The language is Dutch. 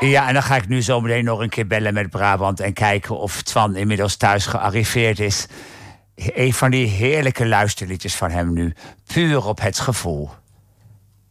Ja, en dan ga ik nu zo meteen nog een keer bellen met Brabant en kijken of Twan inmiddels thuis gearriveerd is. Een van die heerlijke luisterliedjes van hem nu. Puur op het gevoel.